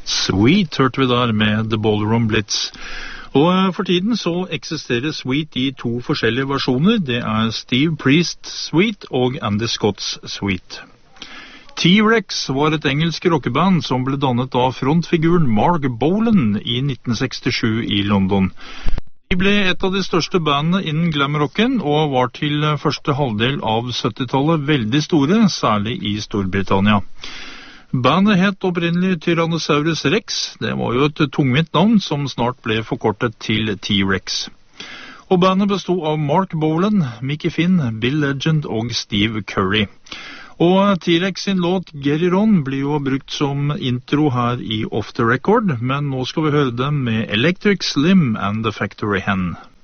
Sweet hørte vi der med The Ballroom Blitz. Og for tiden så eksisterer Sweet i 2 forskjellige versjoner. Det er Steve Priest Sweet og Andy Scott's Sweet. T-Rex var et engelsk rockeband som ble dannet av frontfiguren Mark Bolan i 1967 i London. De ble et av de største bandene innen glamrocken og var til første halvdel av 70-tallet veldig store, særlig i Storbritannia. Bandet het opprinnelig Tyrannosaurus Rex. Det var jo et tungvint navn som snart ble forkortet til T-Rex. Og bandet bestod av Mark Bolan, Mickey Finn, Bill Legend og Steve Curry. Og T-Rex sin låt Get It On blir jo brukt som intro her i Off the Record, men nå skal vi høre dem med Electric Slim and the Factory Hen.